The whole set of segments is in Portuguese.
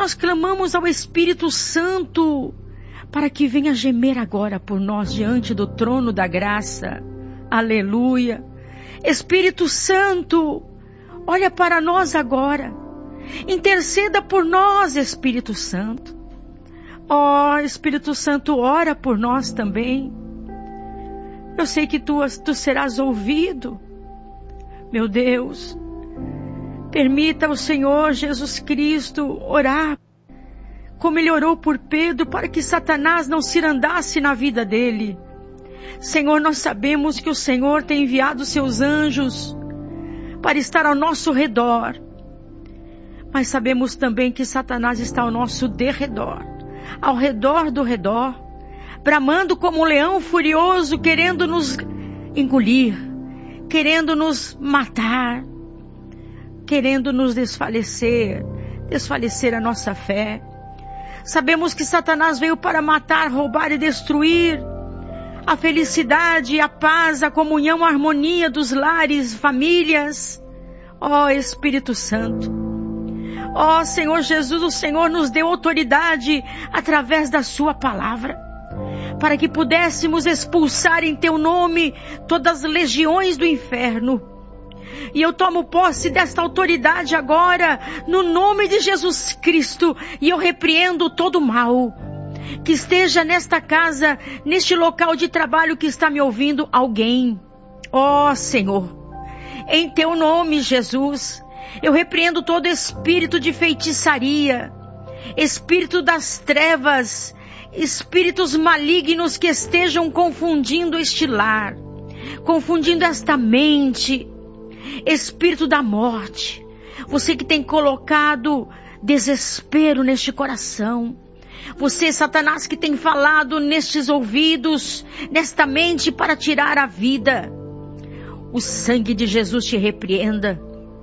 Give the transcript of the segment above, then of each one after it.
nós clamamos ao Espírito Santo para que venha gemer agora por nós diante do trono da graça. Aleluia. Espírito Santo, olha para nós agora. Interceda por nós, Espírito Santo. Ó, Espírito Santo, ora por nós também. Eu sei que tu serás ouvido. Meu Deus, permita ao Senhor Jesus Cristo orar como Ele orou por Pedro, para que Satanás não se andasse na vida dele. Senhor, nós sabemos que o Senhor tem enviado seus anjos para estar ao nosso redor. Mas sabemos também que Satanás está ao nosso derredor, ao redor do redor, bramando como um leão furioso, querendo nos engolir, querendo nos matar, querendo nos desfalecer a nossa fé. Sabemos que Satanás veio para matar, roubar e destruir a felicidade, a paz, a comunhão, a harmonia dos lares, famílias. Ó Espírito Santo, ó Senhor Jesus, o Senhor nos deu autoridade através da sua palavra, para que pudéssemos expulsar em teu nome todas as legiões do inferno. E eu tomo posse desta autoridade agora, no nome de Jesus Cristo, e eu repreendo todo mal que esteja nesta casa, neste local de trabalho que está me ouvindo alguém. Ó Senhor, em teu nome, Jesus, eu repreendo todo espírito de feitiçaria, espírito das trevas, espíritos malignos que estejam confundindo este lar, confundindo esta mente. Espírito da morte, você que tem colocado desespero neste coração, você, Satanás, que tem falado nestes ouvidos, nesta mente para tirar a vida, o sangue de Jesus te repreenda,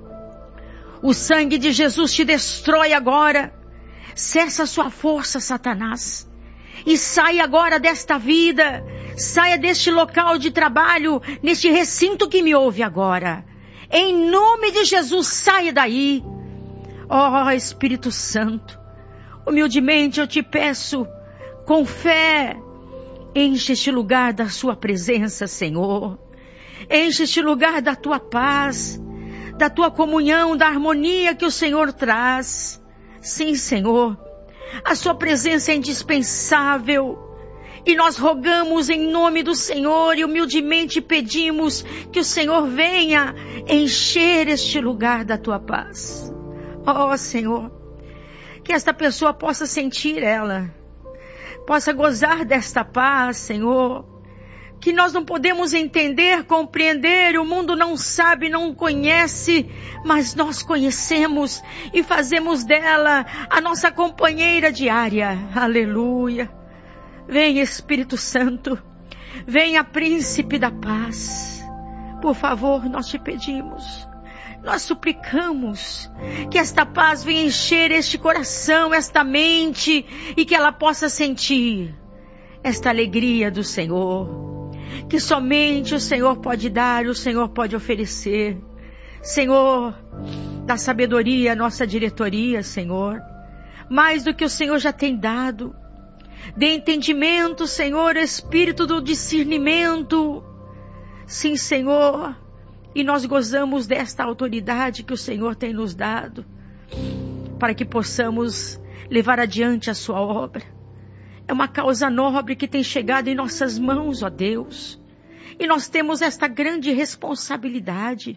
o sangue de Jesus te destrói agora. Cessa a sua força, Satanás, e saia agora desta vida, saia deste local de trabalho, neste recinto que me ouve agora. Em nome de Jesus, saia daí. Ó Espírito Santo, humildemente eu te peço, com fé, enche este lugar da sua presença, Senhor. Enche este lugar da tua paz, da tua comunhão, da harmonia que o Senhor traz. Sim, Senhor, a sua presença é indispensável. E nós rogamos em nome do Senhor e humildemente pedimos que o Senhor venha encher este lugar da tua paz. Ó Senhor, que esta pessoa possa sentir ela, possa gozar desta paz, Senhor, que nós não podemos entender, compreender, o mundo não sabe, não conhece, mas nós conhecemos e fazemos dela a nossa companheira diária. Aleluia. Venha Espírito Santo, venha Príncipe da Paz. Por favor, nós te pedimos, nós suplicamos que esta paz venha encher este coração, esta mente, e que ela possa sentir esta alegria do Senhor, que somente o Senhor pode dar, o Senhor pode oferecer. Senhor, dá sabedoria à nossa diretoria, Senhor, mais do que o Senhor já tem dado. Dê entendimento, Senhor, espírito do discernimento. Sim, Senhor, e nós gozamos desta autoridade que o Senhor tem nos dado, para que possamos levar adiante a sua obra. É uma causa nobre que tem chegado em nossas mãos, ó Deus, e nós temos esta grande responsabilidade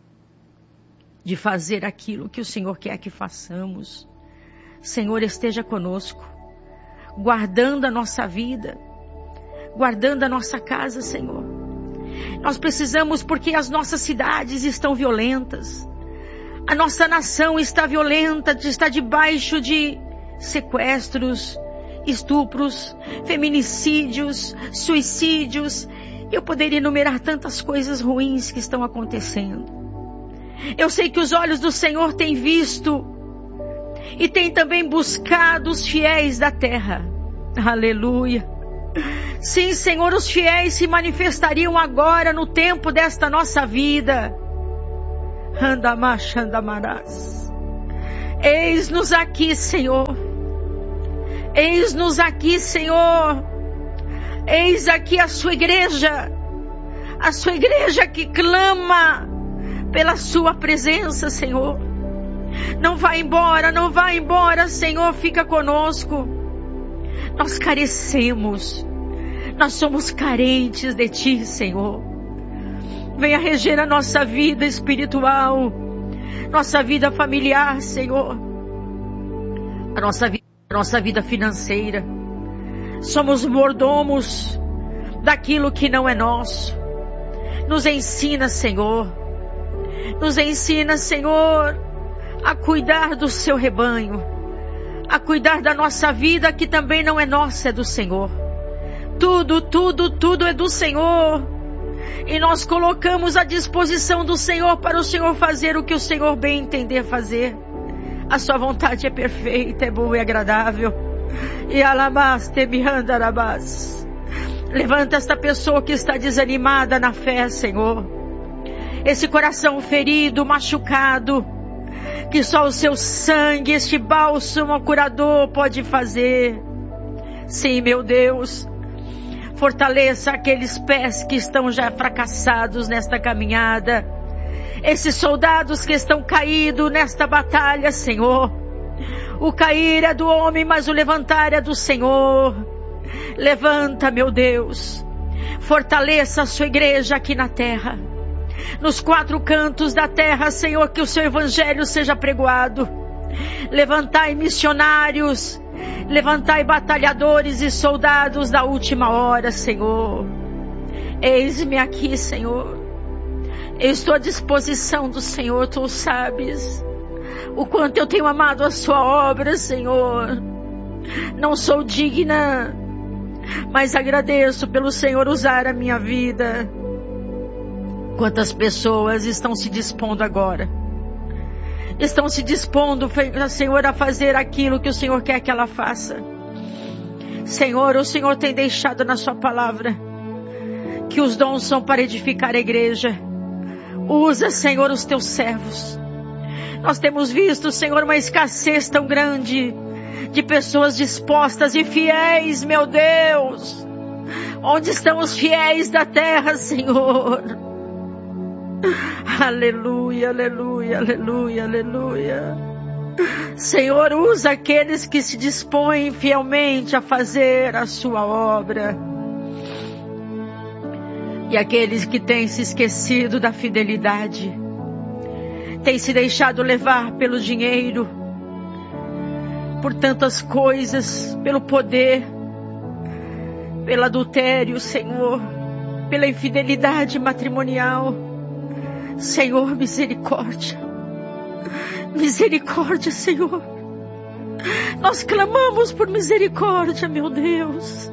de fazer aquilo que o Senhor quer que façamos. Senhor, esteja conosco, guardando a nossa vida, guardando a nossa casa, Senhor. Nós precisamos, porque as nossas cidades estão violentas, a nossa nação está violenta, está debaixo de sequestros, estupros, feminicídios, suicídios. Eu poderia enumerar tantas coisas ruins que estão acontecendo. Eu sei que os olhos do Senhor têm visto e tem também buscado os fiéis da terra. Aleluia. Sim, Senhor, os fiéis se manifestariam agora no tempo desta nossa vida. Andamarás. Eis-nos aqui, Senhor. Eis-nos aqui, Senhor. Eis aqui a sua igreja que clama pela sua presença, Senhor. Não vai embora, Senhor, fica conosco. Nós carecemos, nós somos carentes de Ti, Senhor. Venha reger a nossa vida espiritual, nossa vida familiar, Senhor, a nossa vida financeira. Somos mordomos daquilo que não é nosso. Nos ensina, Senhor. Nos ensina, Senhor, a cuidar do seu rebanho, a cuidar da nossa vida que também não é nossa, é do Senhor. Tudo é do Senhor. E nós colocamos à disposição do Senhor para o Senhor fazer o que o Senhor bem entender fazer. A sua vontade é perfeita, é boa e agradável. E alabaste me andarabás. Levanta esta pessoa que está desanimada na fé, Senhor. Esse coração ferido, machucado, que só o seu sangue, este bálsamo curador pode fazer. Sim, meu Deus, fortaleça aqueles pés que estão já fracassados nesta caminhada. Esses soldados que estão caídos nesta batalha, Senhor. O cair é do homem, mas o levantar é do Senhor. Levanta, meu Deus. Fortaleça a sua igreja aqui na terra. Nos 4 cantos da terra, Senhor, que o seu evangelho seja pregoado. Levantai missionários, levantai batalhadores e soldados da última hora, Senhor. Eis-me aqui, Senhor. Eu estou à disposição do Senhor, tu sabes o quanto eu tenho amado a sua obra, Senhor. Não sou digna, mas agradeço pelo Senhor usar a minha vida. Quantas pessoas estão se dispondo agora? Estão se dispondo, Senhor, a fazer aquilo que o Senhor quer que ela faça. Senhor, o Senhor tem deixado na sua palavra que os dons são para edificar a igreja. Usa, Senhor, os teus servos. Nós temos visto, Senhor, uma escassez tão grande de pessoas dispostas e fiéis, meu Deus. Onde estão os fiéis da terra, Senhor? Aleluia, aleluia, aleluia, aleluia. Senhor, usa aqueles que se dispõem fielmente a fazer a sua obra. E aqueles que têm se esquecido da fidelidade, têm se deixado levar pelo dinheiro, por tantas coisas, pelo poder, pelo adultério, Senhor, pela infidelidade matrimonial. Senhor, misericórdia. Misericórdia, Senhor. Nós clamamos por misericórdia, meu Deus.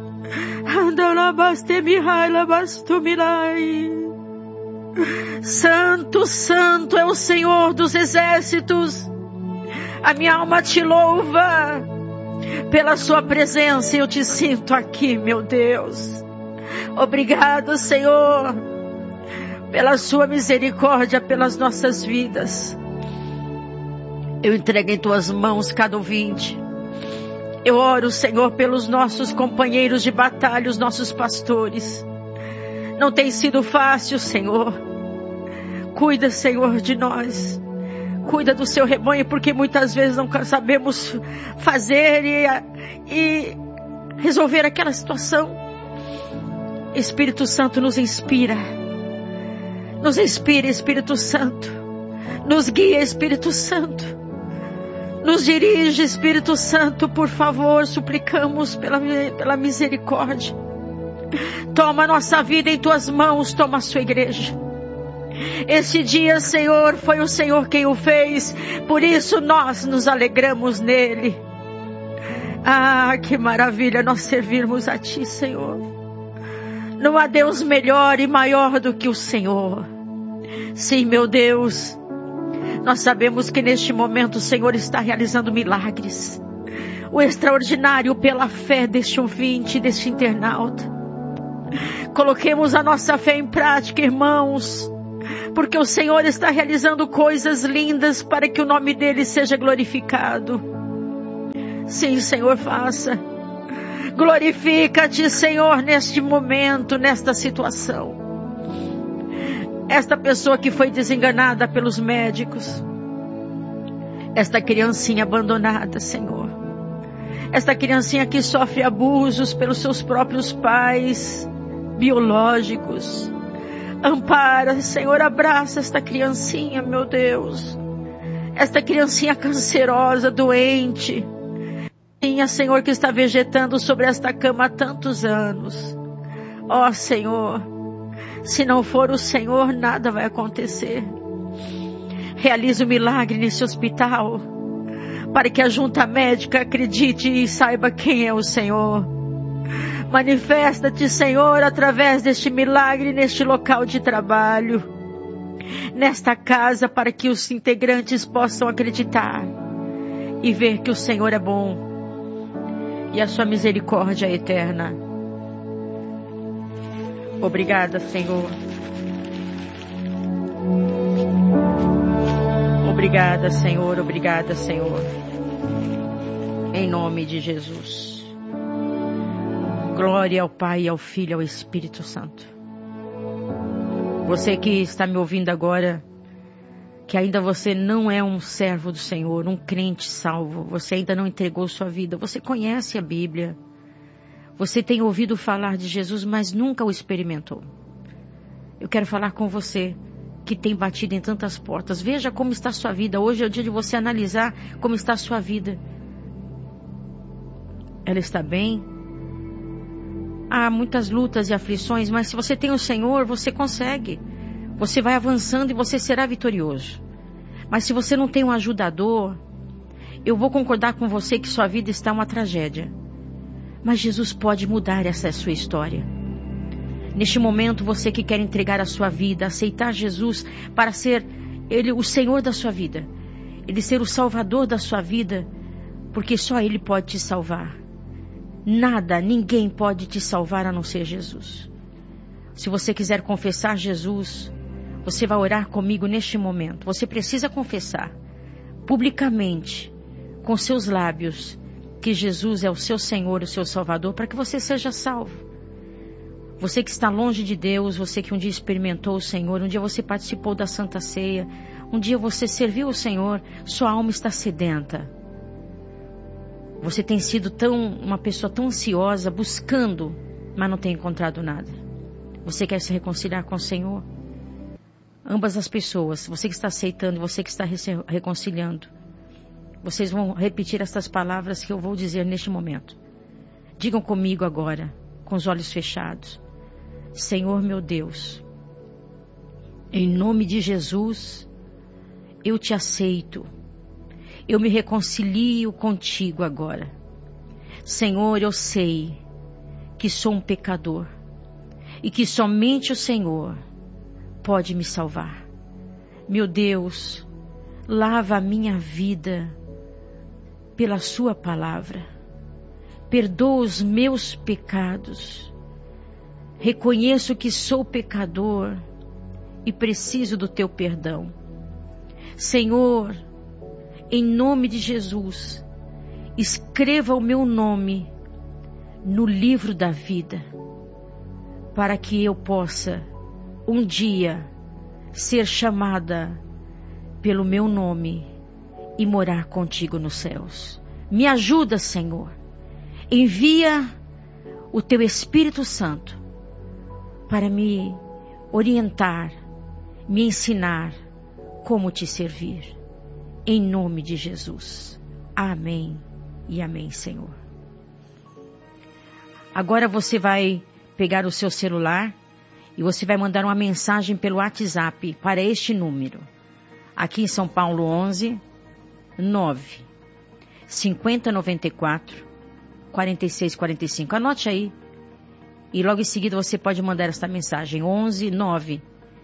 Santo, santo é o Senhor dos exércitos. A minha alma te louva pela sua presença. Eu te sinto aqui, meu Deus. Obrigado, Senhor, pela sua misericórdia pelas nossas vidas. Eu entrego em tuas mãos cada ouvinte. Eu oro, Senhor, pelos nossos companheiros de batalha, os nossos pastores. Não tem sido fácil, Senhor. Cuida, Senhor, de nós. Cuida do seu rebanho, porque muitas vezes não sabemos fazer e resolver aquela situação. Espírito Santo, nos inspira. Nos inspira, Espírito Santo. Nos guia, Espírito Santo. Nos dirige, Espírito Santo, por favor, suplicamos pela misericórdia. Toma a nossa vida em tuas mãos, toma a sua igreja. Esse dia, Senhor, foi o Senhor quem o fez, por isso nós nos alegramos nele. Ah, que maravilha nós servirmos a Ti, Senhor. Não há Deus melhor e maior do que o Senhor. Sim, meu Deus, nós sabemos que neste momento o Senhor está realizando milagres. O extraordinário pela fé deste ouvinte, deste internauta. Coloquemos a nossa fé em prática, irmãos. porque o Senhor está realizando coisas lindas para que o nome dele seja glorificado. Sim, Senhor, faça. Glorifica-te, Senhor, neste momento, nesta situação. Esta pessoa que foi desenganada pelos médicos, esta criancinha abandonada, Senhor, esta criancinha que sofre abusos pelos seus próprios pais biológicos, ampara, Senhor, abraça esta criancinha, meu Deus, esta criancinha cancerosa, doente, Senhor, que está vegetando sobre esta cama há tantos anos. Ó Senhor, se não for o Senhor, nada vai acontecer. Realize o milagre nesse hospital, para que a junta médica acredite e saiba quem é o Senhor. Manifesta-te, Senhor, através deste milagre neste local de trabalho, nesta casa, para que os integrantes possam acreditar e ver que o Senhor é bom e a sua misericórdia é eterna. Obrigada, Senhor. Obrigada, Senhor. Obrigada, Senhor. Em nome de Jesus. Glória ao Pai, ao Filho e ao Espírito Santo. Você que está me ouvindo agora, que ainda você não é um servo do Senhor, um crente salvo, você ainda não entregou sua vida, você conhece a Bíblia, você tem ouvido falar de Jesus, mas nunca o experimentou. Eu quero falar com você que tem batido em tantas portas. Veja como está a sua vida. Hoje é o dia de você analisar como está a sua vida. Ela está bem? Há muitas lutas e aflições, mas se você tem o Senhor, você consegue. Você vai avançando e você será vitorioso. Mas se você não tem um ajudador, eu vou concordar com você que sua vida está uma tragédia. Mas Jesus pode mudar essa sua história. Neste momento, você que quer entregar a sua vida, aceitar Jesus para ser Ele o Senhor da sua vida, Ele ser o Salvador da sua vida, porque só Ele pode te salvar. Nada, ninguém pode te salvar a não ser Jesus. Se você quiser confessar Jesus, você vai orar comigo neste momento. Você precisa confessar publicamente, com seus lábios, que Jesus é o seu Senhor, o seu Salvador, para que você seja salvo. Você que está longe de Deus, você que um dia experimentou o Senhor, um dia você participou da Santa Ceia, um dia você serviu o Senhor, sua alma está sedenta. Você tem sido uma pessoa tão ansiosa, buscando, mas não tem encontrado nada. Você quer se reconciliar com o Senhor? Ambas as pessoas, você que está aceitando, você que está reconciliando, vocês vão repetir estas palavras que eu vou dizer neste momento. Digam comigo agora, com os olhos fechados. Senhor meu Deus, em nome de Jesus, eu te aceito. Eu me reconcilio contigo agora. Senhor, eu sei que sou um pecador e que somente o Senhor pode me salvar. Meu Deus, lava a minha vida pela sua palavra. Perdoa os meus pecados. Reconheço que sou pecador e preciso do teu perdão. Senhor, em nome de Jesus, escreva o meu nome no livro da vida, para que eu possa um dia ser chamada pelo meu nome e morar contigo nos céus. Me ajuda, Senhor. Envia o teu Espírito Santo para me orientar, me ensinar como te servir. Em nome de Jesus. Amém e amém, Senhor. Agora você vai pegar o seu celular e você vai mandar uma mensagem pelo WhatsApp para este número. Aqui em São Paulo, 11 9 5094 4645. Anote aí. E logo em seguida você pode mandar esta mensagem. 11 9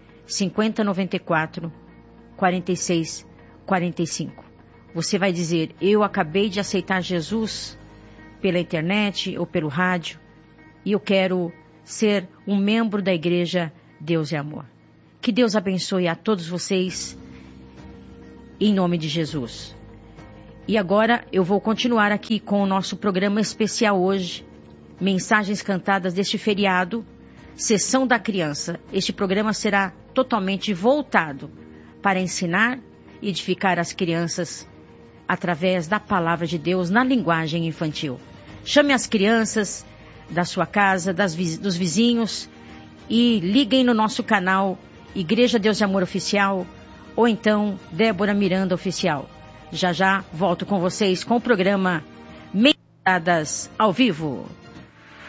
5094 4645. Você vai dizer: eu acabei de aceitar Jesus pela internet ou pelo rádio e eu quero ser um membro da igreja Deus é Amor. Que Deus abençoe a todos vocês, em nome de Jesus. E agora eu vou continuar aqui com o nosso programa especial hoje, Mensagens Cantadas deste feriado, Sessão da Criança. Este programa será totalmente voltado para ensinar e edificar as crianças através da palavra de Deus na linguagem infantil. Chame as crianças da sua casa, dos vizinhos e liguem no nosso canal Igreja Deus de Amor Oficial ou então Débora Miranda Oficial. Já já volto com vocês com o programa Mensagens ao Vivo.